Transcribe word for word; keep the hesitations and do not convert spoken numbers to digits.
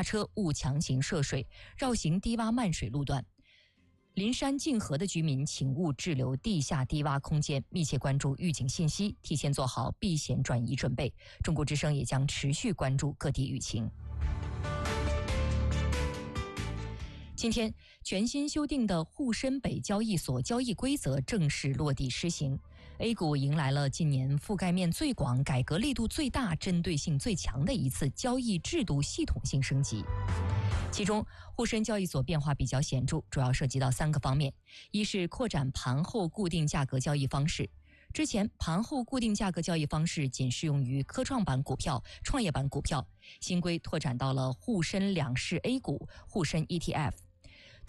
下车勿强行涉水，绕行低洼漫水路段。临山近河的居民请勿滞留地下低洼空间，密切关注预警信息，提前做好避险转移准备。中国之声也将持续关注各地雨情。今天，全新修订的沪深北交易所交易规则正式落地施行。A 股迎来了近年覆盖面最广、改革力度最大、针对性最强的一次交易制度系统性升级。其中，沪深交易所变化比较显著，主要涉及到三个方面：一是扩展盘后固定价格交易方式。之前盘后固定价格交易方式仅适用于科创板股票、创业板股票，新规拓展到了沪深两市 A 股、沪深 E T F。